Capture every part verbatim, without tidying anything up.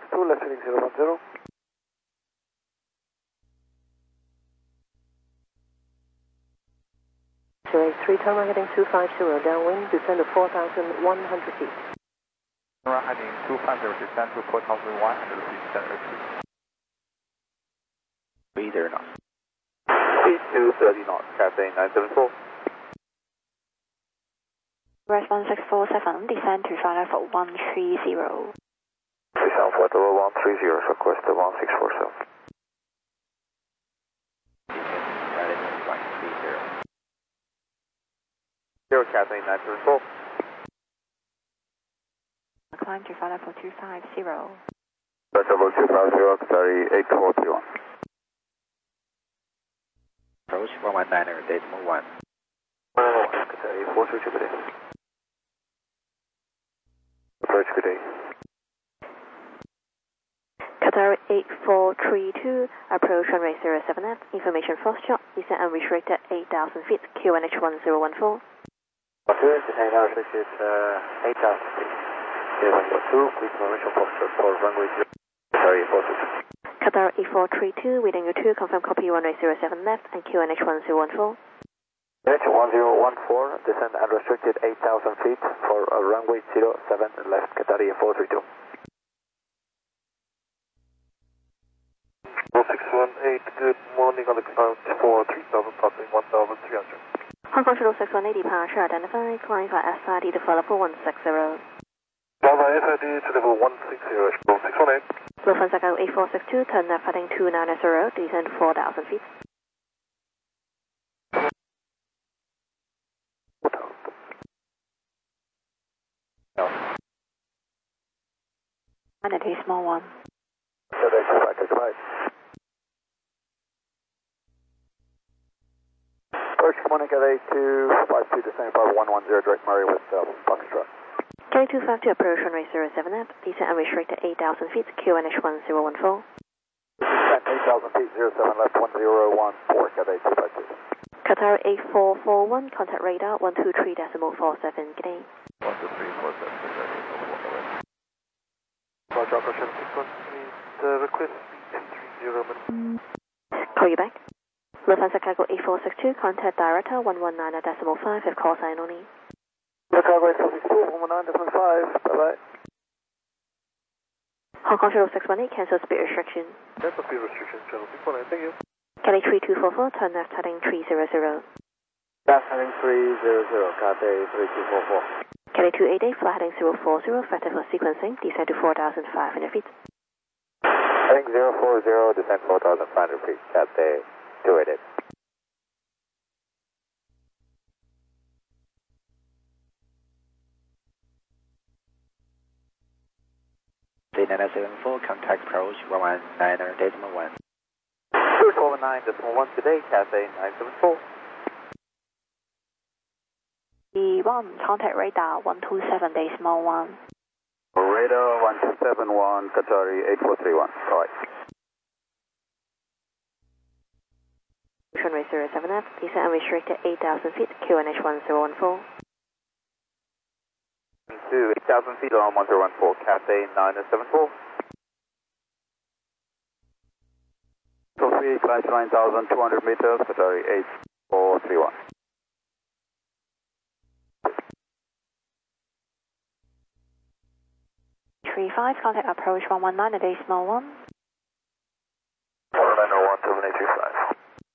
six two, left heading zero one zero. zero eight three, turn right heading two five zero, downwind, descend to four thousand one hundred feet. Turn right heading two five zero, descend to four thousand one hundred feet, center two. three zero knots. Speed two thirty knots, Cathay nine seven four. Rest one six four seven, descend to flight level one three zero. Descend flight level one three zero, request one six four seven. Zero Cathay nine seven four. Climb to flight level two five zero. Flight level two five zero, Qatari eight four three one. Approach one one niner, decimal one. one one one, Qatari eight four three two, good day. Approach, good day. Qatar eight four three two, approach runway zero seven F, information Foxtrot, descent unrestricted eight thousand feet, Q N H one zero one four. Good, descent unrestricted uh, eight thousand feet. Zero one four two, please information Foxtrot for runway zero. Qatar eight four three two. Qatar eight four three two, within your two, confirm copy runway zero seven left and Q N H one zero one four. Q N H one zero one four, descend unrestricted eight thousand feet for uh, runway zero seven left, Qatar eight four three two. six one eight, good morning on the cloud for three thousand, passing one thousand three hundred. Hong Kong Shuttle six one eight departure identified, climb for S I D to flight level one six zero. Lava S I D to level one six zero, six one eight. Lufthansa Echo eight four six two, turn left heading two nine zero, descend to four thousand feet. And it is small one. So that's right, that's right. Approach, good morning, Cathay two five two, descending five one one zero, direct Murray with uh, Foxtrot. K two five two, approach runway zero seven F, descent unrestricted eight thousand feet, Q N H one zero one four. Descent eight thousand feet, zero seven left, one zero one four, Cathay two five two. Qatar eight four four one, contact radar one two three decimal four seven, good day. one two three four seven, Roger, operation six one, please uh, request speed two three zero minutes. Call you back. Lufthansa Cargo eight four six two, contact director one one nine decimal five, if call sign only. Cargo eight four six two, one one nine decimal five, bye bye. Hong Kong Shuttle six one eight, cancel speed restriction. Cancel speed restriction, channel six one eight, thank you. Cathay three two four four, turn left heading three zero zero. Left heading three zero zero, Cathay three two four four. Cathay two eight eight, flight heading zero four zero, factor for sequencing, descend to four thousand five hundred feet. Heading zero four zero, descend four thousand five hundred feet, Cathay two eight eight. nine seven four, contact approach one one niner, decimal one. one one nine, decimal one, today, Cathay nine seven four. E one, contact radar one two seven, decimal one. Radar one two seven one, Qatari eight four three one, right. Runway zero seven F, descent unrestricted eight thousand feet, Q N H one zero one four. To eight thousand feet on one zero one four, Cathay nine seven four. So three, flight nine thousand two hundred meters, Qatari eight four three one. three five, contact approach one one nine, decimal one. one nine one seven eight three five.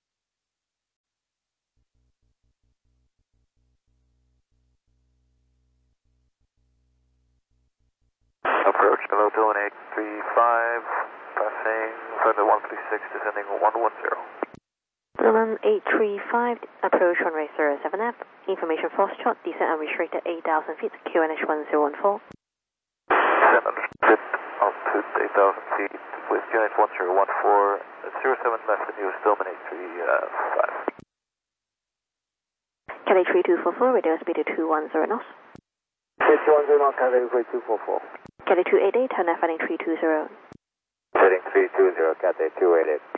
Approach below two one eight three five, passing flight one three six, descending one one zero. London eight three five, approach runway zero seven F, information Foxtrot, descent unrestricted eight thousand feet, Q N H one zero one four. Descent unrestricted altitude eight thousand feet with Q N H one zero one four, zero seven left and you Stillman eight three five. Cathay three two four four, radio speed to two one zero knots. Cathay two one zero knots, Cathay three two four four. Cathay two eight eight, turn left heading three two zero. Heading three two zero, Cathay two eight eight.